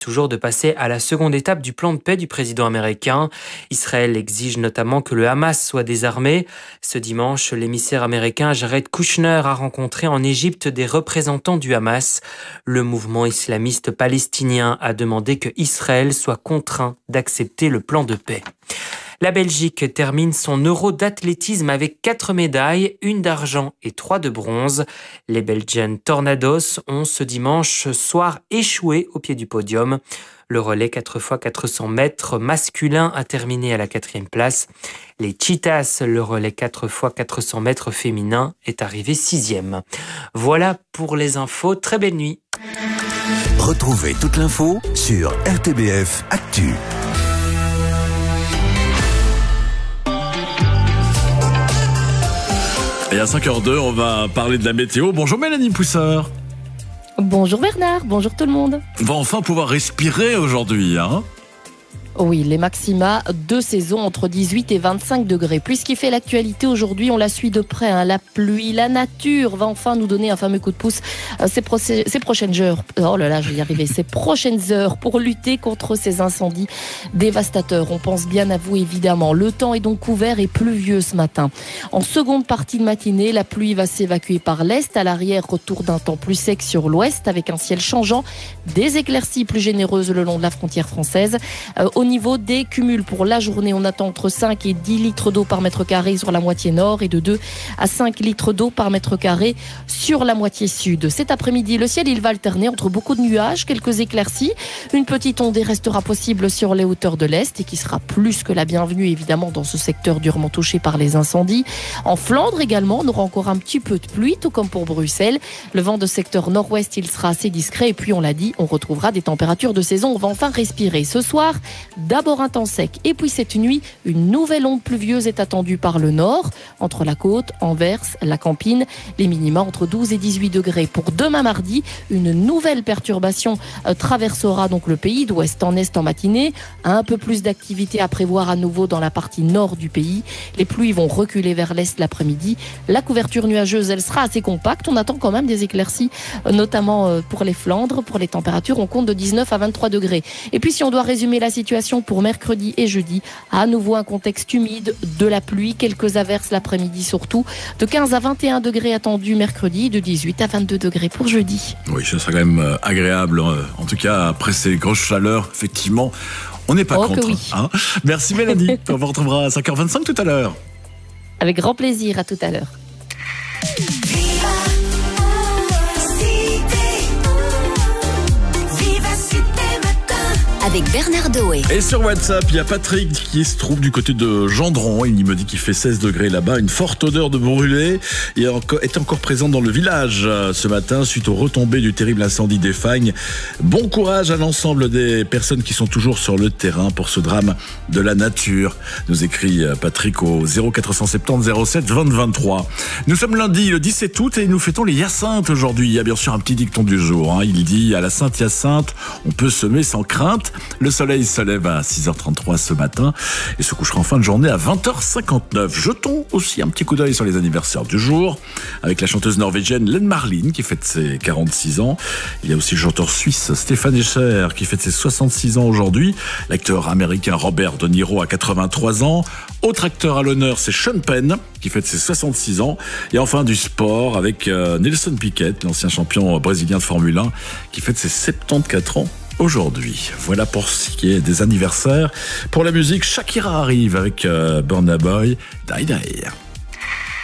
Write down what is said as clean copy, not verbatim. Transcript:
toujours de passer à la seconde étape du plan de paix du président américain. Israël exige notamment que le Hamas soit désarmé. Ce dimanche, l'émissaire américain Jared Kushner a rencontré en Égypte des représentants du Hamas. Le mouvement islamiste palestinien a demandé que Israël soit contraint d'accepter le plan de paix. La Belgique termine son Euro d'athlétisme avec 4 médailles, 1 d'argent et 3 de bronze. Les Belgiennes Tornados ont ce dimanche soir échoué au pied du podium. Le relais 4x400 mètres masculin a terminé à la 4e place. Les Cheetahs, le relais 4x400 mètres féminin, est arrivé 6e. Voilà pour les infos. Très belle nuit. Retrouvez toute l'info sur RTBF Actu. Et à 5h02, on va parler de la météo. Bonjour Mélanie Poussard. Bonjour Bernard, bonjour tout le monde. On va enfin pouvoir respirer aujourd'hui, hein ? Oui, les maxima de saison entre 18 et 25 degrés. Puis ce qui fait l'actualité aujourd'hui, on la suit de près. La pluie, la nature va enfin nous donner un fameux coup de pouce ces prochaines heures. Oh là là, je vais y arriver. Ces prochaines heures pour lutter contre ces incendies dévastateurs. On pense bien à vous évidemment. Le temps est donc couvert et pluvieux ce matin. En seconde partie de matinée, la pluie va s'évacuer par l'est. À l'arrière, retour d'un temps plus sec sur l'ouest avec un ciel changeant. Des éclaircies plus généreuses le long de la frontière française. Au niveau des cumuls pour la journée, on attend entre 5 et 10 litres d'eau par mètre carré sur la moitié nord et de 2 à 5 litres d'eau par mètre carré sur la moitié sud. Cet après-midi, le ciel il va alterner entre beaucoup de nuages, quelques éclaircies. Une petite ondée restera possible sur les hauteurs de l'Est et qui sera plus que la bienvenue évidemment dans ce secteur durement touché par les incendies. En Flandre également, on aura encore un petit peu de pluie, tout comme pour Bruxelles. Le vent de secteur nord-ouest, il sera assez discret et puis on l'a dit, on retrouvera des températures de saison. On va enfin respirer. Ce soir, d'abord un temps sec et puis cette nuit, une nouvelle onde pluvieuse est attendue par le nord, entre la côte, Anvers, la Campine, les minima entre 12 et 18 degrés. Pour demain mardi, une nouvelle perturbation traversera donc le pays d'ouest en est en matinée. Un peu plus d'activité à prévoir à nouveau dans la partie nord du pays. Les pluies vont reculer vers l'est l'après-midi. La couverture nuageuse, elle sera assez compacte. On attend quand même des éclaircies, notamment pour les Flandres. Pour les températures, on compte de 19 à 23 degrés. Et puis si on doit résumer la situation pour mercredi et jeudi, à nouveau un contexte humide, de la pluie, quelques averses l'après-midi surtout, de 15 à 21 degrés attendus mercredi, de 18 à 22 degrés pour jeudi. Oui, ça sera quand même agréable, en tout cas après ces grosses chaleurs, effectivement, on n'est pas contre. Oui. Hein. Merci Mélanie, on vous retrouvera à 5h25 tout à l'heure. Avec grand plaisir, à tout à l'heure. Avec Bernard Doé. Et sur WhatsApp, il y a Patrick qui se trouve du côté de Gendron. Il me dit qu'il fait 16 degrés là-bas. Une forte odeur de brûlé est encore présente dans le village ce matin suite aux retombées du terrible incendie des Fagnes. Bon courage à l'ensemble des personnes qui sont toujours sur le terrain pour ce drame de la nature. Nous écrit Patrick au 0470 07 20 23. Nous sommes lundi, le 17 août et nous fêtons les Hyacinthes aujourd'hui. Il y a bien sûr un petit dicton du jour. Il dit à la Sainte Hyacinthe, on peut semer sans crainte. Le soleil se lève à 6h33 ce matin et se couchera en fin de journée à 20h59. Jetons aussi un petit coup d'œil sur les anniversaires du jour avec la chanteuse norvégienne Len Marlin qui fête ses 46 ans. Il y a aussi le chanteur suisse Stéphane Escher qui fête ses 66 ans aujourd'hui. L'acteur américain Robert De Niro a 83 ans. Autre acteur à l'honneur, c'est Sean Penn qui fête ses 66 ans. Et enfin du sport avec Nelson Piquet, l'ancien champion brésilien de Formule 1 qui fête ses 74 ans. Aujourd'hui, voilà pour ce qui est des anniversaires. Pour la musique, Shakira arrive avec Burna Boy, Die Die.